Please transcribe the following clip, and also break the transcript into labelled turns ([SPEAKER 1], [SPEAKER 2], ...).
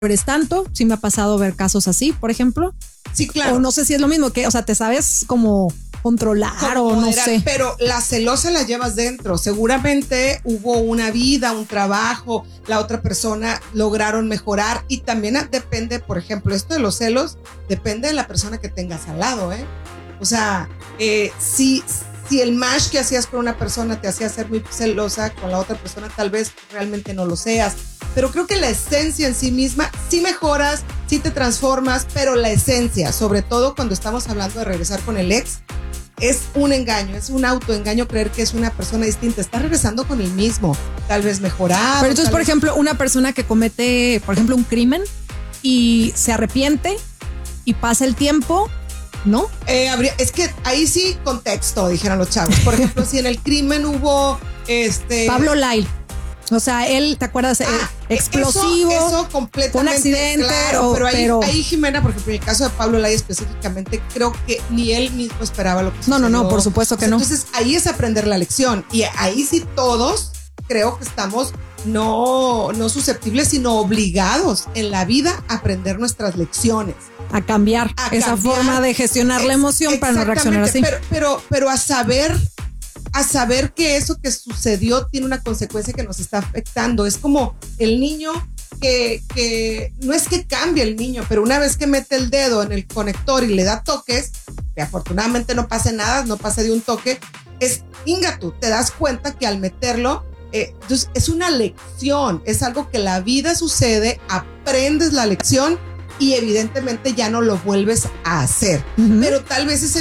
[SPEAKER 1] eres tanto. Sí me ha pasado ver casos así, por ejemplo.
[SPEAKER 2] Sí, claro.
[SPEAKER 1] O no sé si es lo mismo que, o sea, te sabes como controlar o no sé.
[SPEAKER 2] Pero la celosa la llevas dentro. Seguramente hubo una vida, un trabajo, la otra persona lograron mejorar y también depende, por ejemplo, esto de los celos, depende de la persona que tengas al lado, ¿eh? O sea, si el match que hacías con una persona te hacía ser muy celosa con la otra persona, tal vez realmente no lo seas. Pero creo que la esencia en sí misma, sí mejoras, sí te transformas, pero la esencia, sobre todo cuando estamos hablando de regresar con el ex, es un engaño, es un autoengaño creer que es una persona distinta. Estás regresando con el mismo, tal vez mejorado.
[SPEAKER 1] Pero entonces, por ejemplo, una persona que comete, por ejemplo, un crimen y se arrepiente y pasa el tiempo, ¿no?
[SPEAKER 2] Es que ahí sí contexto, dijeron los chavos. Por ejemplo, si en el crimen hubo
[SPEAKER 1] Pablo Lyle. O sea, él, ¿te acuerdas? Explosivo.
[SPEAKER 2] Eso completamente.
[SPEAKER 1] Un accidente.
[SPEAKER 2] Claro, pero ahí, Jimena, porque en el caso de Pablo Lyle específicamente, creo que ni él mismo esperaba lo que sucedió.
[SPEAKER 1] No, por supuesto que no.
[SPEAKER 2] Entonces, ahí es aprender la lección. Y ahí sí todos creo que estamos no susceptibles, sino obligados en la vida a aprender nuestras lecciones.
[SPEAKER 1] A cambiar esa forma de gestionar la emoción para no reaccionar así.
[SPEAKER 2] Pero a saber que eso que sucedió tiene una consecuencia que nos está afectando. Es como el niño que no es que cambie el niño, pero una vez que mete el dedo en el conector y le da toques, que afortunadamente no pasa nada, no pasa de un toque, tú te das cuenta que al meterlo, entonces es una lección, es algo que la vida sucede, aprendes la lección y evidentemente ya no lo vuelves a hacer. Pero tal vez ese